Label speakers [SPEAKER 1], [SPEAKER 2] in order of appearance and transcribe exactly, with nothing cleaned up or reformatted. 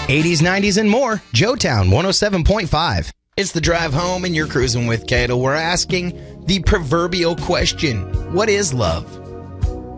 [SPEAKER 1] eighties, nineties, and more. Joetown one oh seven point five. It's the drive home, and you're cruising with Cato. We're asking the proverbial question: what is love?